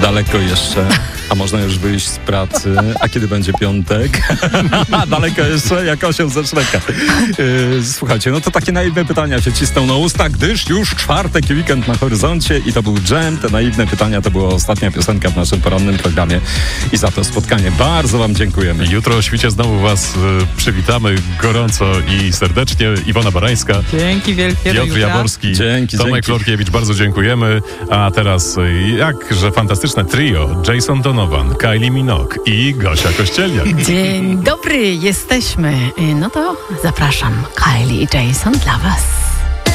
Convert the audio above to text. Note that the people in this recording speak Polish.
Daleko jeszcze, a można już wyjść z pracy. A kiedy będzie piątek? Daleko jeszcze, jak osioł ze Szreka. Słuchajcie, no to takie naiwne pytania się cisną na usta, gdyż już czwartek i weekend na horyzoncie i to był Jam. Te naiwne pytania to była ostatnia piosenka w naszym porannym programie i za to spotkanie bardzo wam dziękujemy. Jutro o świcie znowu was przywitamy gorąco i serdecznie. Iwona Barańska. Dzięki wielkie. Piotr Jaworski. Tomek Florkiewicz, bardzo dziękujemy. A teraz jakże fantastyczne trio. Jason Donovan, Kylie Minogue i Gosia Kościelniak. Dzień dobry, jesteśmy. No to zapraszam. Kylie i Jason dla was.